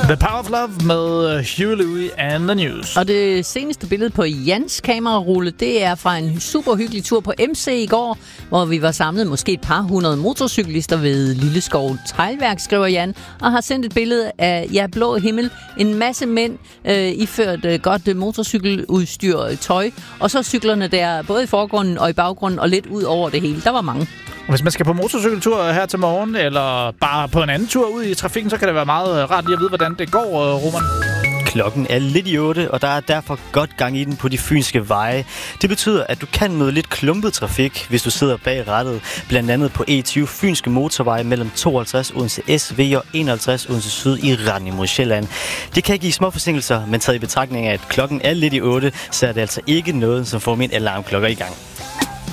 The Power of Love med Huey Lewis and the News. Og det seneste billede på Jans kamerarulle, det er fra en super hyggelig tur på MC i går, hvor vi var samlet måske et par hundrede motorcyklister ved Lilleskov Teglværk, skriver Jan, og har sendt et billede af blå himmel. En masse mænd iført godt motorcykeludstyr og tøj, og så cyklerne der både i forgrunden og i baggrunden og lidt ud over det hele. Der var mange. Hvis man skal på motorcykeltur her til morgen, eller bare på en anden tur ud i trafikken, så kan det være meget rart lige at vide, hvordan det går, Roman. Klokken er lidt i 8, og der er derfor godt gang i den på de fynske veje. Det betyder, at du kan møde lidt klumpet trafik, hvis du sidder bag rattet. Blandt andet på E20 Fynske Motorvej mellem 52 Odense SV og 51 Odense Syd i retning mod Sjælland. Det kan give små forsinkelser, men taget i betragtning af, at klokken er lidt i 8, så er det altså ikke noget, som får min alarmklokker i gang.